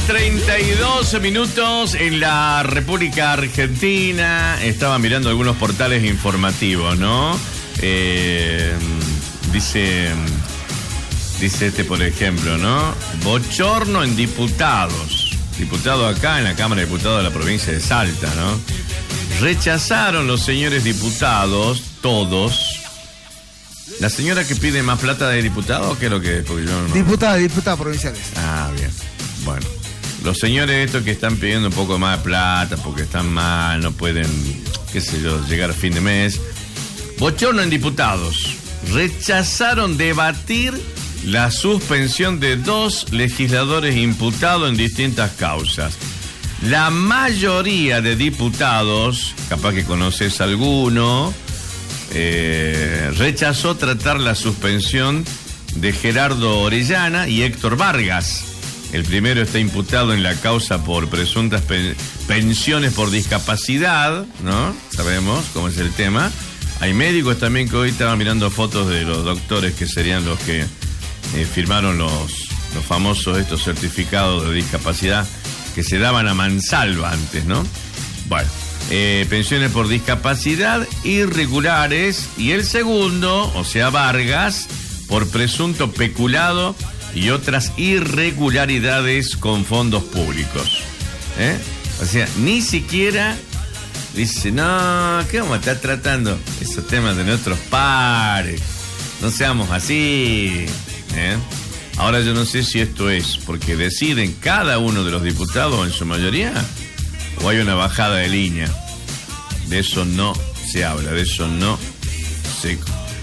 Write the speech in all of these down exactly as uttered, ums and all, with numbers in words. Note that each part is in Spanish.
treinta y dos minutos en la República Argentina. Estaba mirando algunos portales informativos, ¿no? Eh, dice, dice este, por ejemplo, ¿no? Bochorno en diputados. Diputado acá en la Cámara de Diputados de la provincia de Salta, ¿no? Rechazaron los señores diputados, todos. ¿La señora que pide más plata de diputado? ¿Qué es lo que es? Porque yo no... Diputada, diputada provinciales. Ah, bien. Bueno, los señores estos que están pidiendo un poco más de plata porque están mal, no pueden, qué sé yo, llegar a fin de mes. Bochorno en diputados. Rechazaron debatir la suspensión de dos legisladores imputados en distintas causas. La mayoría de diputados, capaz que conoces alguno, eh, rechazó tratar la suspensión de Gerardo Orellana y Héctor Vargas. El primero está imputado en la causa por presuntas pe- pensiones por discapacidad, ¿no? Sabemos cómo es el tema. Hay médicos también que hoy estaban mirando fotos de los doctores que serían los que eh, firmaron los, los famosos estos certificados de discapacidad que se daban a mansalva antes, ¿no? Bueno, eh, pensiones por discapacidad irregulares, y el segundo, o sea, Vargas, por presunto peculado y otras irregularidades con fondos públicos. ¿Eh? O sea, ni siquiera dice, no, ¿qué vamos a estar tratando? Esos temas de nuestros pares. No seamos así. ¿Eh? Ahora yo no sé si esto es porque deciden cada uno de los diputados en su mayoría o hay una bajada de línea. De eso no se habla, de eso no se,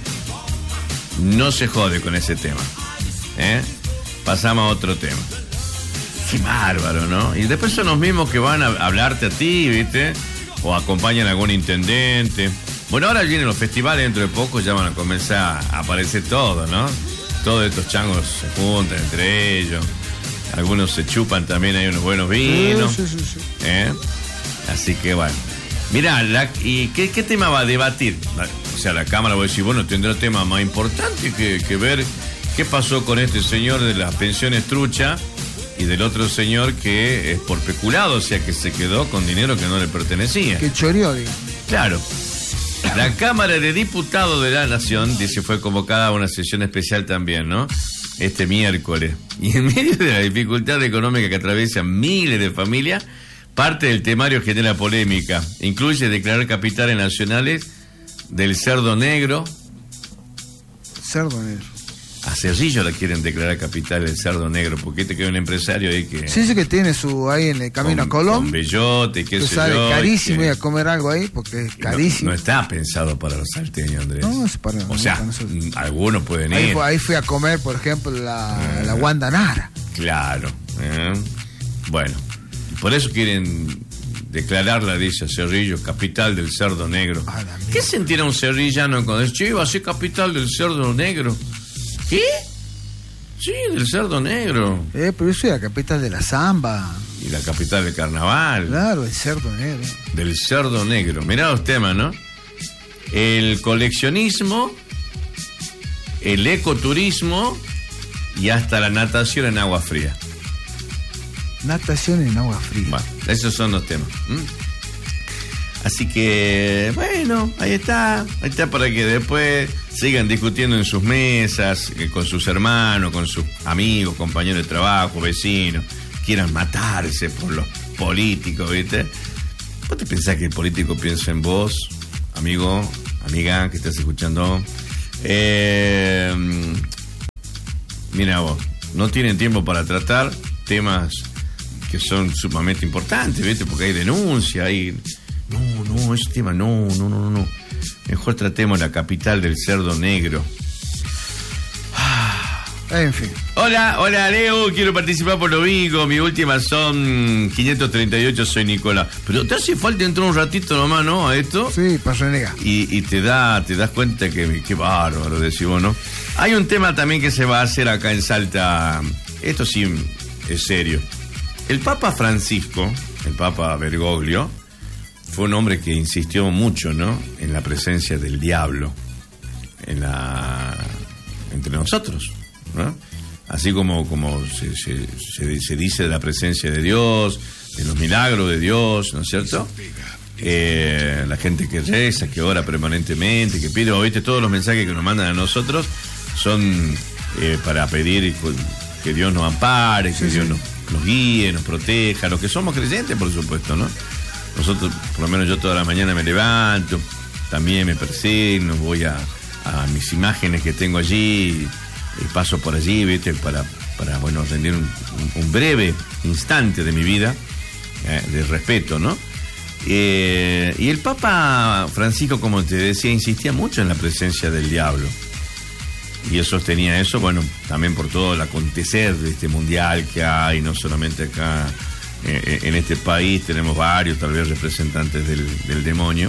no se jode con ese tema. ¿Eh? Pasamos a otro tema. Qué bárbaro, ¿no? Y después son los mismos que van a hablarte a ti, ¿viste? O acompañan a algún intendente. Bueno, ahora vienen los festivales, dentro de poco ya van a comenzar a aparecer todo, ¿no? Todos estos changos se juntan entre ellos. Algunos se chupan también, hay unos buenos vinos. Sí, sí, sí, sí. ¿Eh? Así que bueno. Mirá, la, ¿y qué, qué tema va a debatir? O sea, la Cámara va a decir, bueno, tendrá tema más importante que, que ver qué pasó con este señor de las pensiones trucha y del otro señor que es por peculado, o sea, que se quedó con dinero que no le pertenecía. Que choreó, digo. Claro. La Cámara de Diputados de la Nación, dice, fue convocada a una sesión especial también, ¿no? Este miércoles. Y en medio de la dificultad económica que atraviesan miles de familias, parte del temario genera polémica. Incluye declarar capitales nacionales del cerdo negro. Cerdo negro. A Cerrillo la quieren declarar capital del cerdo negro, porque este que hay un empresario ahí que... Sí, sí que tiene su ahí en el camino con, a Colón. Con bellote, qué que sé sale yo. carísimo que... ir a comer algo ahí, porque es carísimo. No, no está pensado para los salteños, Andrés. No, es para... O sea, para algunos pueden ahí ir. Fue, ahí fui a comer, por ejemplo, la, ah, la Wanda Nara. Claro. ¿eh? Bueno, por eso quieren declararla, dice Cerrillo, capital del cerdo negro. Ah, ¿qué sentirá un cerrillano cuando dice, che, iba a ser capital del cerdo negro? ¿Qué? Sí, del cerdo negro. Eh, pero yo soy la capital de la samba. Y la capital del carnaval. Claro, el cerdo negro. Del cerdo negro. Mirá los temas, ¿no? El coleccionismo, el ecoturismo y hasta la natación en agua fría. Natación en agua fría. Bueno, esos son los temas. ¿Mm? Así que, bueno, ahí está. Ahí está para que después sigan discutiendo en sus mesas, eh, con sus hermanos, con sus amigos, compañeros de trabajo, vecinos. Quieran matarse por los políticos, ¿viste? ¿Vos te pensás que el político piensa en vos, amigo, amiga, que estás escuchando? Eh, mira vos, no tienen tiempo para tratar temas que son sumamente importantes, ¿viste? Porque hay denuncia, hay... No, no, ese tema, no, no, no, no. Mejor tratemos la capital del cerdo negro. En fin. Hola, hola, Leo, quiero participar por lo vivo. Mi última son quinientos treinta y ocho, soy Nicolás. Pero te hace falta entrar un ratito nomás, ¿no? A esto. Sí, para renegar. Y, y te da, te das cuenta que qué bárbaro, decís vos, ¿no? Hay un tema también que se va a hacer acá en Salta. Esto sí es serio. El Papa Francisco, el Papa Bergoglio, fue un hombre que insistió mucho, ¿no?, en la presencia del diablo en la entre nosotros, ¿no? así como, como se, se, se, se dice de la presencia de Dios, de los milagros de Dios, ¿no es cierto? Eh, la gente que reza, que ora permanentemente, que pide, oíste, todos los mensajes que nos mandan a nosotros son eh, para pedir que Dios nos ampare, que sí, Dios sí. nos, nos guíe, nos proteja, los que somos creyentes, por supuesto, ¿no? Nosotros, por lo menos yo toda la mañana me levanto, también me persigno, voy a, a mis imágenes que tengo allí, y paso por allí, ¿viste? Para, para bueno, rendir un, un breve instante de mi vida, eh, de respeto, ¿no? Eh, y el Papa Francisco, como te decía, insistía mucho en la presencia del diablo. Y él sostenía eso, bueno, también por todo el acontecer de este mundial que hay, no solamente acá eh, en este país, tenemos varios, tal vez, representantes del, del demonio.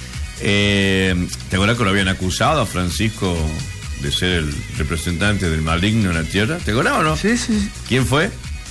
Eh, ¿Te acuerdas que lo habían acusado a Francisco de ser el representante del maligno en la tierra? ¿Te acuerdas o no? Sí, sí. ¿Quién fue?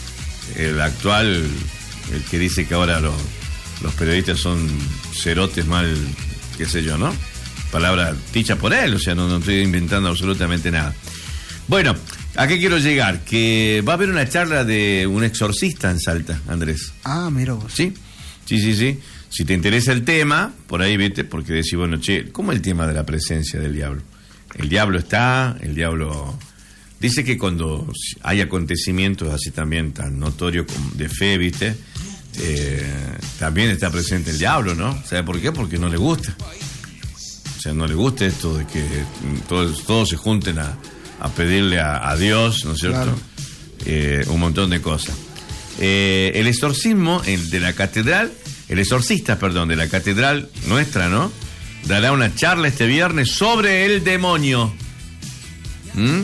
El actual, el que dice que ahora los, los periodistas son cerotes mal, qué sé yo, ¿no? Palabra dicha por él, o sea, no, no estoy inventando absolutamente nada. Bueno, ¿a qué quiero llegar? Que va a haber una charla de un exorcista en Salta, Andrés. Ah, mira vos. ¿Sí? Sí, sí, sí. Si te interesa el tema, por ahí vete, porque decís, bueno, che, ¿cómo es el tema de la presencia del diablo? El diablo está, el diablo... Dice que cuando hay acontecimientos así también tan notorios de fe, ¿viste? Eh, también está presente el diablo, ¿no? ¿Sabe por qué? Porque no le gusta. O sea, no le gusta esto de que todos, todos se junten a, a pedirle a, a Dios, ¿no es cierto? Claro. Eh, un montón de cosas. Eh, el exorcismo el de la catedral, el exorcista, perdón, de la catedral nuestra, ¿no? Dará una charla este viernes sobre el demonio. ¿Mm?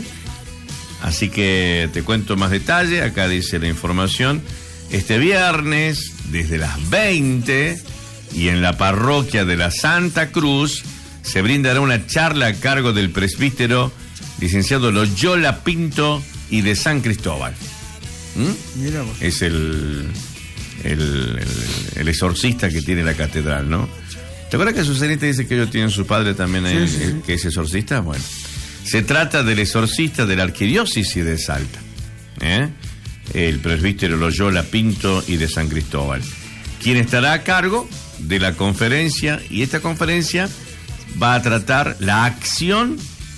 Así que te cuento más detalle. Acá dice la información. Este viernes, desde las veinte, y en la parroquia de la Santa Cruz, se brindará una charla a cargo del presbítero licenciado Loyola Pinto y de San Cristóbal. ¿Mm? Mira vos. Es el, el, el, el exorcista que tiene la catedral, ¿no? ¿Te acuerdas que Susanita dice que ellos tienen su padre también ahí, sí, sí. que es exorcista? Bueno, se trata del exorcista de la arquidiócesis de Salta, ¿eh? El presbítero Loyola Pinto y de San Cristóbal, quien estará a cargo de la conferencia, y esta conferencia va a tratar la acción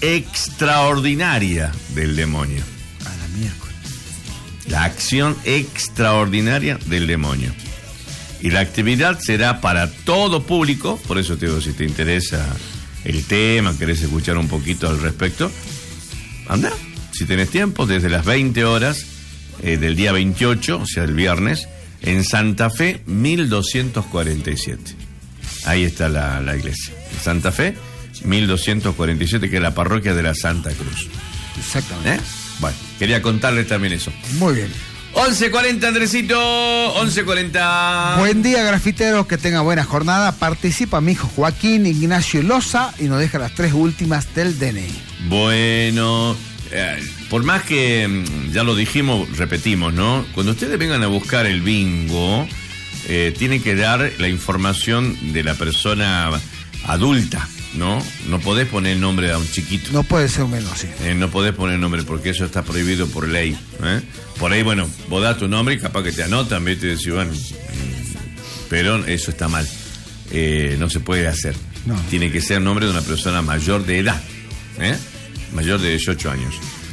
extraordinaria del demonio. A la miércoles. La acción extraordinaria del demonio. Y la actividad será para todo público, por eso te digo, si te interesa el tema, querés escuchar un poquito al respecto, anda, si tenés tiempo, desde las veinte horas eh, del día veintiocho, o sea, el viernes, en Santa Fe, mil doscientos cuarenta y siete. Ahí está la, la iglesia. Santa Fe, mil doscientos cuarenta y siete, que es la parroquia de la Santa Cruz. Exactamente. ¿Eh? Bueno, quería contarles también eso. Muy bien. once cuarenta, Andresito, once cuarenta. Buen día, grafiteros, que tenga buena jornada. Participa mi hijo Joaquín Ignacio Loza y nos deja las tres últimas del D N I. Bueno, eh, por más que ya lo dijimos, repetimos, ¿no? Cuando ustedes vengan a buscar el bingo, eh, tienen que dar la información de la persona adulta, ¿no? No podés poner el nombre a un chiquito. No puede ser un menor, sí. Eh, no podés poner el nombre porque eso está prohibido por ley, ¿eh? Por ahí, bueno, vos das tu nombre y capaz que te anotan, ¿viste? Y decís, bueno, pero eso está mal. Eh, no se puede hacer. No. Tiene que ser nombre de una persona mayor de edad, ¿eh? Mayor de dieciocho años.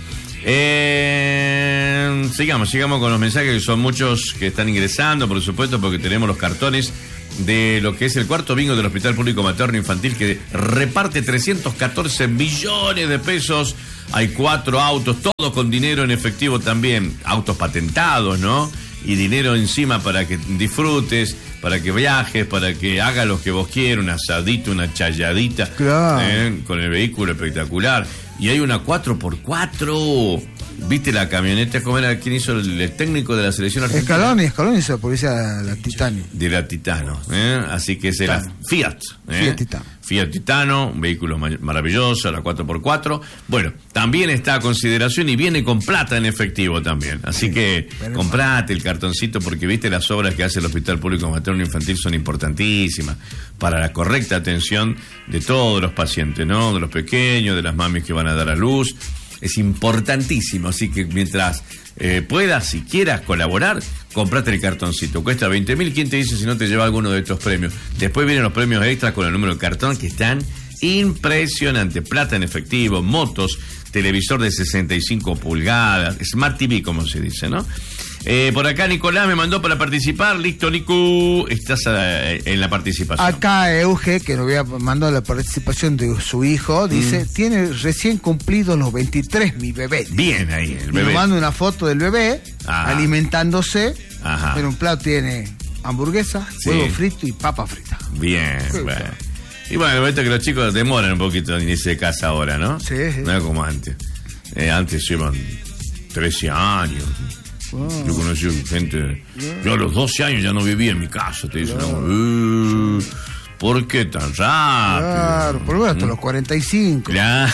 Eh, sigamos, sigamos con los mensajes, que son muchos que están ingresando, por supuesto, porque tenemos los cartones de lo que es el cuarto bingo del Hospital Público Materno Infantil, que reparte trescientos catorce millones de pesos. Hay cuatro autos, todos con dinero en efectivo también, autos patentados, ¿no? Y dinero encima para que disfrutes, para que viajes, para que hagas lo que vos quieras, un asadito, una chayadita, claro. ¿eh? Con el vehículo espectacular. Y hay una cuatro por cuatro. ¿Viste la camioneta? ¿Cómo era? ¿Quién hizo el, el técnico de la selección argentina? Escaloni, Escaloni hizo la policía de la Titano. De la Titano, ¿eh? Así que es la Fiat. ¿eh? Fiat Titano. Fiat Titano, un vehículo maravilloso, la cuatro por cuatro. Bueno, también está a consideración y viene con plata en efectivo también. Así sí, que comprate el cartoncito, porque viste las obras que hace el Hospital Público Materno Infantil son importantísimas para la correcta atención de todos los pacientes, ¿no? De los pequeños, de las mamis que van a dar a luz. es importantísimo, así que mientras eh, puedas, si quieras colaborar, comprate el cartoncito, cuesta veinte mil, ¿quién te dice si no te lleva alguno de estos premios? Después vienen los premios extras con el número de cartón que están impresionantes, plata en efectivo, motos, televisor de sesenta y cinco pulgadas, Smart T V como se dice, ¿no? Eh, por acá Nicolás me mandó para participar. Listo, Nicu, estás eh, en la participación. Acá Euge, que nos había mandado la participación de su hijo, dice, mm. tiene recién cumplidos los veintitrés, mi bebé. Bien ahí, el bebé. Y nos manda una foto del bebé Ajá. alimentándose. Ajá. En un plato tiene hamburguesa, sí. huevo frito y papa frita. Bien, Qué bueno. Y bueno, esto que los chicos demoran un poquito en irse de casa ahora, ¿no? Sí, sí. No es como antes. Eh, antes llevan trece años. Wow. Yo conocí gente. Yeah. Yo a los doce años ya no vivía en mi casa. Te dicen, claro. no, eh, ¿por qué tan rápido? Claro, por lo menos hasta ¿Mm? los cuarenta y cinco. Claro.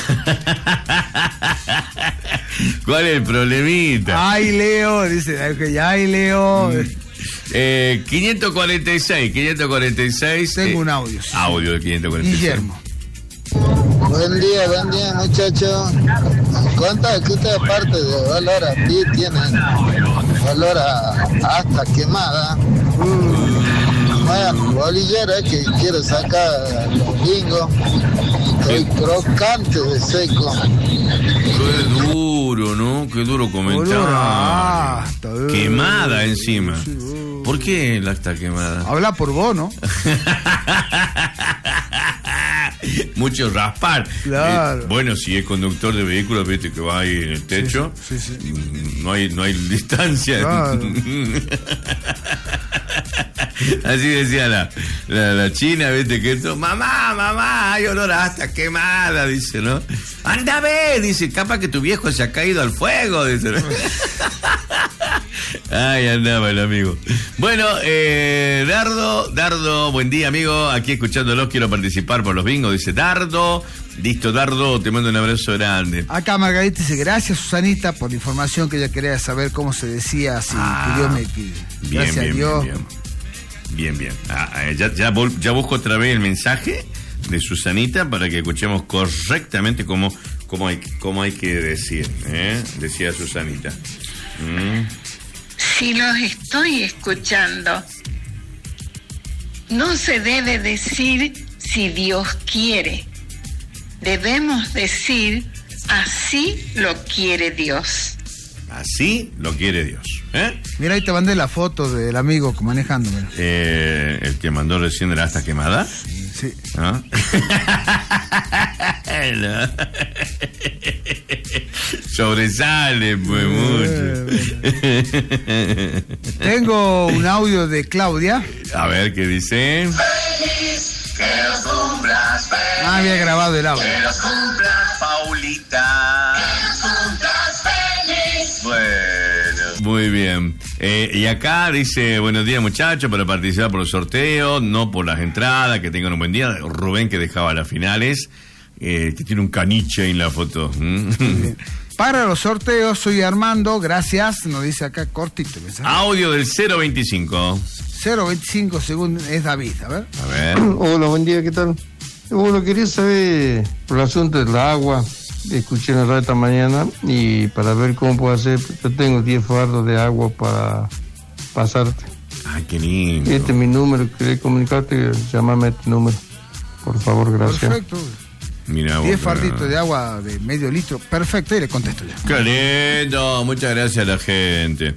¿Cuál es el problemita? Ay, Leo, dice, ay, Leo. Mm. Eh, quinientos cuarenta y seis, quinientos cuarenta y seis. Tengo eh, un audio. Sí. Audio de quinientos cuarenta y seis. Guillermo. Buen día, buen día, muchachos. Cuenta que ustedes, aparte de olor a ti, tienen olor a hasta quemada. Mm. Vaya, bolillera que quiero sacar los bingos. Estoy crocante de seco. Qué duro, ¿no? Qué duro comentar. Quemada encima. ¿Por qué la está quemada? Habla por vos, ¿no? Mucho raspar. Claro. Eh, bueno, si es conductor de vehículos, viste que va ahí en el techo. Sí, sí, sí. No hay, no hay distancia. Claro. Así decía la, la, la china, viste que esto, mamá, mamá, hay olor hasta quemada, dice, ¿no? Anda a ver, dice, capaz que tu viejo se ha caído al fuego, dice, ¿no? Ay, andaba el amigo. Bueno, eh, Dardo, Dardo, buen día, amigo. Aquí escuchándolos, quiero participar por los bingos, dice Dardo. Listo, Dardo, te mando un abrazo grande. Acá Margarita dice, gracias, Susanita, por la información que ella quería saber cómo se decía, así ah, que Dios me pide. Bien, gracias bien, a Dios. Bien, bien. Bien, bien. Ah, ya, ya, ya busco otra vez el mensaje de Susanita para que escuchemos correctamente cómo, cómo, hay, cómo hay que decir, ¿eh? Decía Susanita. Mm. Si los estoy escuchando, no se debe decir si Dios quiere. Debemos decir así lo quiere Dios. Así lo quiere Dios. ¿Eh? Mira, ahí te mandé la foto del amigo manejando. Eh, el que mandó recién de la hasta quemada. Sí. ¿No? No. Sobresale, pues mucho. Tengo un audio de Claudia. A ver qué dice. Feliz, que los cumplas feliz. Ah, había grabado el audio. Que los cumplas, Paulita. Que los cumplas feliz. Bueno, muy bien. Eh, y acá dice, buenos días muchachos, para participar por el sorteo, no por las entradas, que tengan un buen día. Rubén, que dejaba las finales, eh, que tiene un caniche en la foto. Para los sorteos, soy Armando, gracias, nos dice acá cortito. ¿Mensaje? Audio del cero veinticinco. cero veinticinco segundos, es David, a ver. A ver. Hola, buen día, ¿qué tal? Bueno, quería saber por el asunto del agua. Escuché en la radio esta mañana y para ver cómo puedo hacer. Yo tengo diez fardos de agua para pasarte. Ay, qué lindo. Este es mi número, quería comunicarte, llamame a este número. Por favor, gracias. Perfecto. Mira, diez farditos de agua de medio litro, perfecto, y le contesto ya. Qué lindo, muchas gracias a la gente.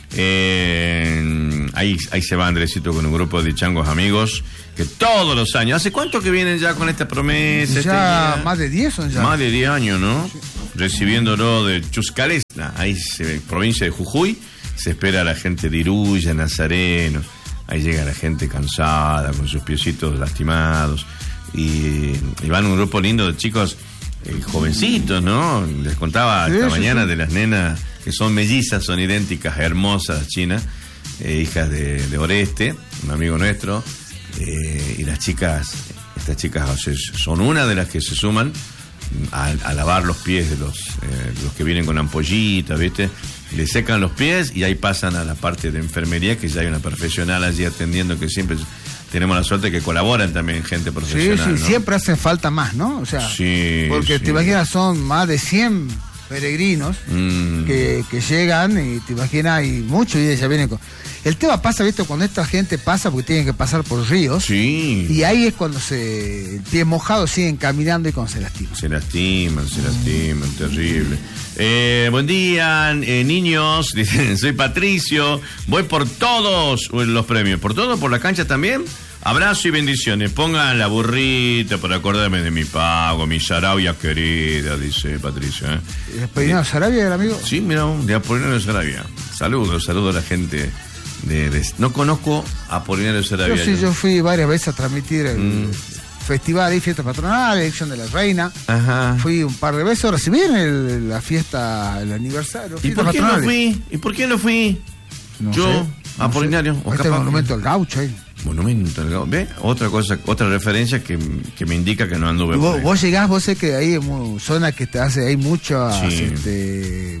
Eh, ahí, ahí se va Andresito con un grupo de changos amigos que todos los años, ¿hace cuánto que vienen ya con esta promesa? Ya este más de diez son ya. Más de diez años, ¿no? Sí. Recibiéndolo de Chuscalesna, ahí se, provincia de Jujuy, se espera a la gente de Iruya, Nazareno, ahí llega la gente cansada, con sus piecitos lastimados, y, y van un grupo lindo de chicos eh, jovencitos, ¿no? Les contaba sí, esta sí, mañana sí. de las nenas que son mellizas, son idénticas, hermosas, chinas, eh, hijas de, de Oreste, un amigo nuestro, eh, y las chicas, estas chicas son una de las que se suman a, a lavar los pies de los, eh, los que vienen con ampollitas, ¿viste? Le secan los pies y ahí pasan a la parte de enfermería, que ya hay una profesional allí atendiendo, que siempre tenemos la suerte que colaboran también gente profesional. Sí, sí, ¿no? siempre hacen falta más, ¿no? O sea, sí, porque sí. te imaginas, son más de cien peregrinos Mm. que, que llegan y te imaginas, y muchos y ya vienen con... El tema pasa, ¿viste? Cuando esta gente pasa, porque tienen que pasar por ríos, Sí. y ahí es cuando se el pie mojado siguen caminando y cuando se lastiman. Se lastiman, se lastiman, terrible. Eh, buen día, eh, niños. Dicen, soy Patricio. Voy por todos los premios. ¿Por todos? ¿Por la cancha también? Abrazo y bendiciones. Pongan la burrita para acordarme de mi pago, mi Sarabia querida, dice Patricio. ¿eh? ¿Apolinario Sarabia, el amigo? Sí, mira, de Apolinario Sarabia. Saludos, saludos a la gente de... de- no conozco a Apolinario Sarabia. Yo sí, yo fui varias veces a transmitir el Mm. festival y fiesta patronal, elección de la reina. Ajá. Fui un par de veces, ahora si viene el- la fiesta, el aniversario. ¿Y fiestas por qué no patronales. fui? ¿Y por qué no fui? No Yo, sé, no Apolinario, sé. o Ahí está capaz el que- monumento al gaucho ahí. Monumento al Gaucho. ¿Ve? Otra cosa, otra referencia que, que me indica que no anduve Y por vos, ahí. vos llegás, vos sé que ahí es una zona que te hace, hay muchas Sí. este,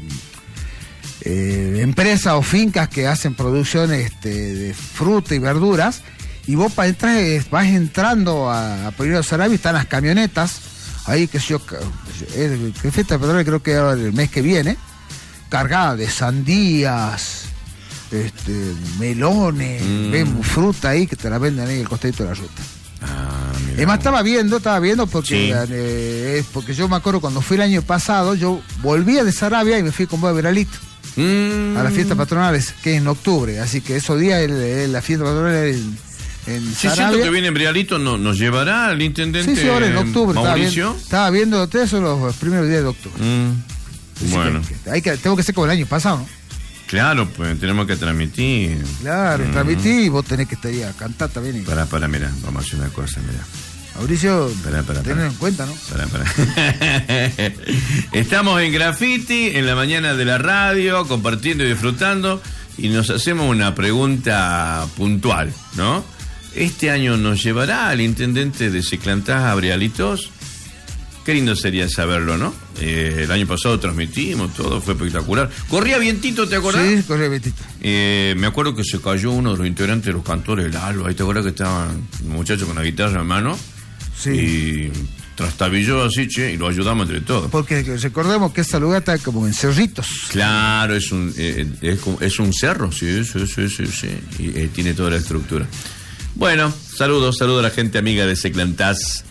eh, empresas o fincas que hacen producción este, de fruta y verduras, y vos para entrar, eh, vas entrando a, a Apolinario Sarabia, están las camionetas, ahí que yo, ca- eh, que fiesta patronal creo que ahora el mes que viene, cargada de sandías, este, melones, Mm. vemos fruta ahí que te la venden ahí en el costadito de la ruta. Ah, mira. Además estaba viendo, estaba viendo porque Sí. eh, es porque yo me acuerdo cuando fui el año pasado, yo volvía de Sarabia y me fui con vos de Veralito Mm. a las fiestas patronales, que es en octubre, así que esos días el- el- la fiesta patronal en, en Sí, siento Sarabia. que viene Brialito, no, nos llevará el intendente Sí, sí, ahora en octubre, estaba Mauricio. viendo, estaba viendo, ustedes son los primeros días de octubre. Mm. Así Bueno, que- que hay que, tengo que ser como el año pasado, ¿no? claro, pues tenemos que transmitir. Claro, Mm. transmití y vos tenés que estar ahí a cantar también. Y, Para, para, mira, vamos a hacer una cosa, mira. Mauricio, Espera, espera, tenlo espera. en cuenta, ¿no? Para, para. Estamos en Graffiti, en la mañana de la radio, compartiendo y disfrutando, y nos hacemos una pregunta puntual, ¿no? ¿Este año nos llevará al intendente de Ciclantás a Brialitos? Qué lindo sería saberlo, ¿no? Eh, el año pasado transmitimos, todo fue espectacular. Corría vientito, ¿te acordás? Sí, corre, Betito. Eh, me acuerdo que se cayó uno de los integrantes de los cantores del Alba. Ahí te acuerdas que estaban un muchacho con la guitarra en mano. Sí. Y trastabilló así, che, y lo ayudamos entre todos. Porque recordemos que esa lugar está como en cerritos. Claro, es un eh, es, como- es un cerro, sí, sí, sí, sí, sí. Y eh, tiene toda la estructura. Bueno, saludos, saludos a la gente amiga de Seclantás.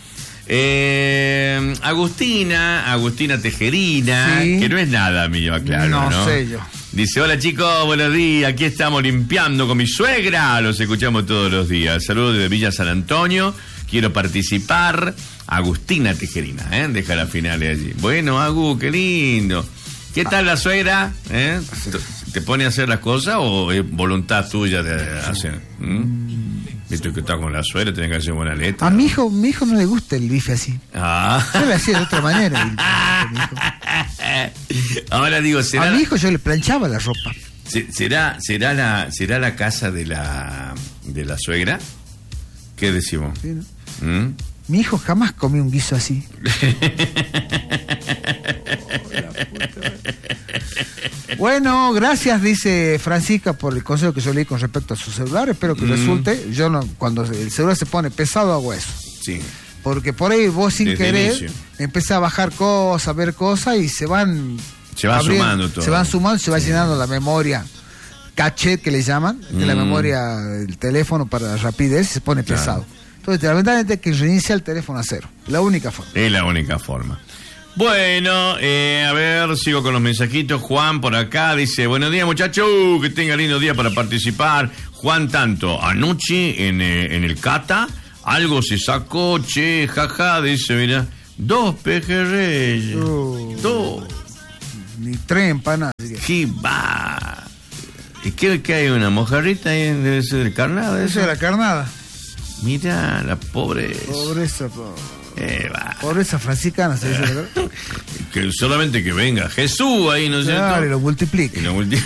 Eh, Agustina, Agustina Tejerina, Sí. que no es nada mío, claro, ¿no? No sé yo. Dice, hola chicos, buenos días, aquí estamos limpiando con mi suegra, los escuchamos todos los días. Saludos desde Villa San Antonio, quiero participar. Agustina Tejerina, ¿eh? Deja la final allí. Bueno, Agu, qué lindo. ¿Qué tal la suegra? ¿Eh? ¿Te pone a hacer las cosas o es voluntad tuya de hacer? ¿Mm? Viste que está con la suegra, tiene que hacer buena letra. A mi hijo, mi hijo no le gusta el bife así. Ah. Yo le hacía de otra manera. el bife a mi hijo. Ahora digo, ¿será, A mi hijo yo le planchaba la ropa. se- será, será la, será la casa de la, de la suegra? ¿Qué decimos? ¿Sí, no? ¿Mm? Mi hijo jamás comió un guiso así. Bueno, gracias, dice Francisca, por el consejo que yo leí con respecto a su celular. Espero que Mm. resulte. Yo no, cuando el celular se pone pesado, hago eso. Sí. Porque por ahí vos sin Desde querer inicio. empezás a bajar cosas, a ver cosas y se van... Se va sumando todo. Se van sumando, se va llenando la memoria. Caché que le llaman, que es la Mm. memoria del teléfono para la rapidez, y se pone Claro. pesado. Entonces, lamentablemente hay que reiniciar el teléfono a cero. La única forma. Es la única forma. Bueno, eh, a ver, sigo con los mensajitos. Juan por acá dice, buenos días muchachos, que tenga lindo día para participar. Juan Tanto, anoche en, eh, en el Cata, algo se sacó, che, jaja, dice, mira, dos pejerreyes, Oh. dos, Ni tres empanadas. así que- qué va. ¿Y qué, qué hay? ¿Una mojarrita ahí? Debe ser de carnada. Eso es la carnada. Mira, la pobre. Pobreza, po- Eh, va. pobreza franciscana, se dice, ¿verdad? Que solamente que venga Jesús ahí, ¿no es cierto? Claro, y lo multiplica. Y lo multi-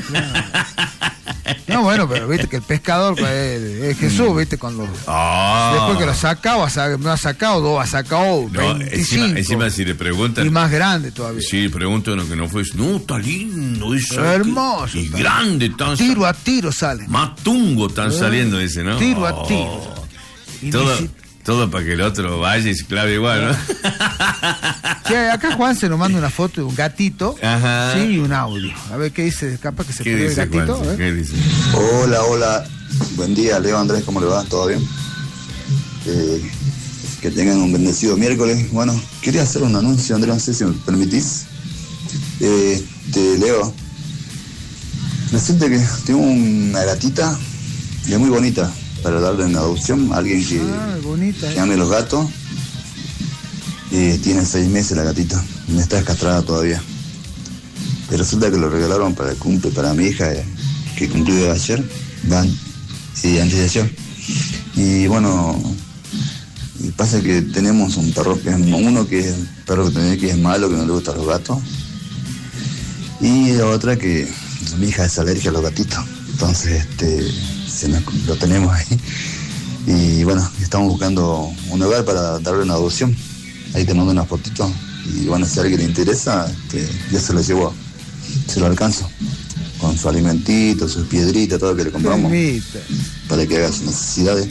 No, bueno, pero viste que el pescador pues, es, es Jesús, viste, cuando... Ah. Después que lo sacado, me ha sacado dos, ha sacado No, veinticinco. encima, encima si le preguntan. Y más grande todavía. Si le preguntan lo que no fue, no, está lindo. Dice, Hermoso, Y está. grande, tan Tiro a tiro sale. más tungo están saliendo, dice, ¿no? Tiro a Oh. tiro. Y Todo, ni si- Todo para que el otro vaya y se clave igual, ¿no? Sí, acá Juan se nos manda una foto de un gatito. Ajá. Sí, y un audio. A ver qué dice, capaz que se ¿Qué puede el dice, gatito. Juan? A ver. ¿Qué dice? Hola, hola. Buen día, Leo, Andrés, ¿cómo le va? ¿Todo bien? Eh, que tengan un bendecido miércoles. Bueno, quería hacer un anuncio, Andrés, no sé si me permitís. Eh, te Leo. Resulta que tengo una gatita y es muy bonita para darle en adopción a alguien que, Ah, bonita. que ame los gatos. Eh, tiene seis meses la gatita, no está descastrada todavía. Y resulta que lo regalaron para el cumple para mi hija, eh, que cumplió ayer, van, sí, antes de ayer. Y bueno, y pasa que tenemos un perro que es uno que es el perro que tenemos que es malo, que no le gustan los gatos. Y la otra que mi hija es alérgica a los gatitos. Entonces este se nos, lo tenemos ahí. Y bueno, estamos buscando un hogar para darle una adopción. Ahí te mando una fotito. Y bueno, si a alguien le interesa, este, yo se lo llevo, se lo alcanzo. Con su alimentito, sus piedritas, todo lo que le compramos. Permita. Para que haga sus necesidades.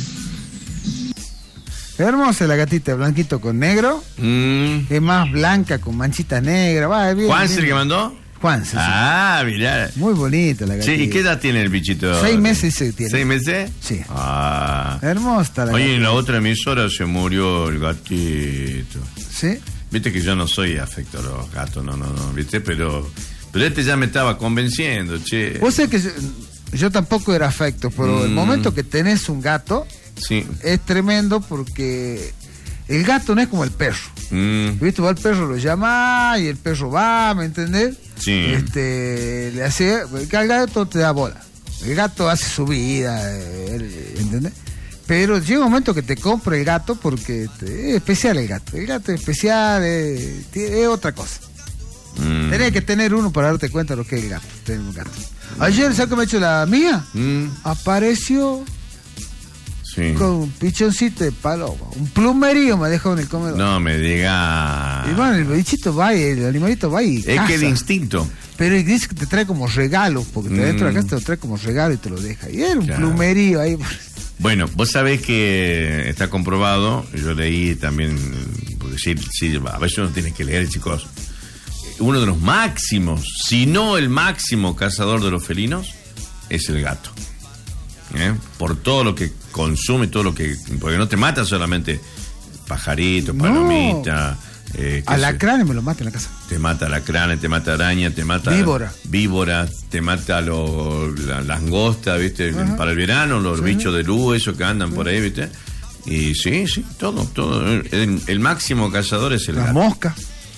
Hermosa la gatita, blanquito con negro. Mm. Es más blanca con manchitas negras. Va, bien, ¿Juan bien. es el que mandó? Juan, sí, sí. Ah, mirá. Muy bonita la Sí, gatita. ¿y qué edad tiene el bichito? Seis meses se tiene. ¿Seis meses? Sí. Ah. Hermosa la Oye, en gatita. la otra emisora se murió el gatito. ¿Sí? Viste que yo no soy afecto a los gatos, no, no, no, ¿viste? Pero, pero este ya me estaba convenciendo, che. Vos sabés que yo, yo tampoco era afecto, pero Mm. el momento que tenés un gato Sí. es tremendo porque el gato no es como el perro. Mm. ¿Viste? Va el perro, lo llama y el perro va, ¿me entendés? Sí. Este, le hace, el gato te da bola. El gato hace su vida, eh, él, ¿entendés? Pero llega un momento que te compra el gato porque este, es especial el gato. El gato es especial, es, es otra cosa. Mm. Tenés que tener uno para darte cuenta de lo que es el gato. Tener un gato. Ayer, ¿sabes qué me ha hecho la mía? Mm. Apareció Sí. con un pichoncito de paloma. Un plumerío me dejó en el comedor. No me diga. Y bueno, el bichito va y el animalito va y Es caza. que el instinto. Pero dice que te trae como regalo, porque te Mm. dentro de la casa te lo trae como regalo y te lo deja. Y era un Claro. plumerío ahí. Bueno, vos sabés que está comprobado, yo leí también, porque sí, sí, a veces uno tiene que leer, chicos. Uno de los máximos, si no el máximo cazador de los felinos, es el gato. ¿Eh? Por todo lo que consume, todo lo que... Porque no te mata solamente pajarito, No. palomita... Eh, qué sé, Alacranes me lo mata en la casa. te mata alacranes, te mata araña, te mata... Víbora. Víbora, te mata lo, la langosta, ¿viste? Ajá. Para el verano, los Sí. bichos de luz, esos que andan por ahí, ¿viste? Y sí, sí, todo, todo. El, el máximo cazador es el La gato. mosca.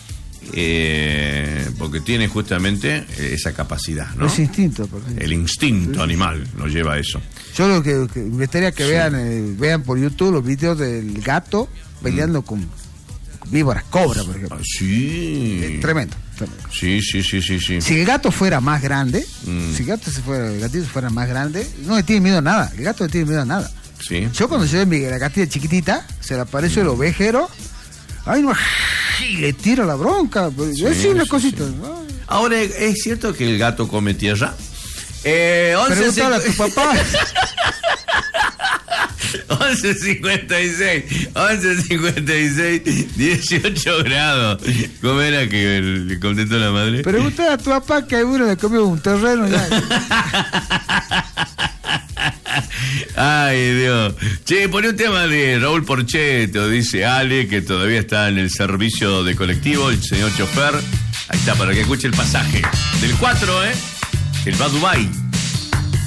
Eh, porque tiene justamente esa capacidad, ¿no? Es instinto. porque- El instinto animal lo lleva a eso. Yo lo que, que me gustaría que Sí. vean eh, vean por YouTube los videos del gato peleando con, con víboras, cobra, por ejemplo. Ah, sí. Eh, tremendo, tremendo. Sí, sí, sí, sí, sí. Si el gato fuera más grande, Mm. si el gato se fuera, el gatito fuera más grande, no le tiene miedo a nada. El gato no tiene miedo a nada. Sí. Yo cuando llevé mi la gatita chiquitita, se le apareció el ovejero, ay no, y le tiro la bronca, pues, Sí, así una sí, cosita. sí. Ay. Ahora, ¿es cierto que el gato come tierra? Eh, once Pregúntale a tu papá. once cincuenta y seis, once cincuenta y seis, dieciocho grados. ¿Cómo era que le contestó la madre? Pregúntale a tu papá que a uno le comió un terreno. Ya. Ay, Dios. Che, pone un tema de Raúl Porchetto, dice Ale, que todavía está en el servicio de colectivo, el señor chofer. Ahí está, para que escuche el pasaje. Del cuatro, ¿eh? El va a Dubái.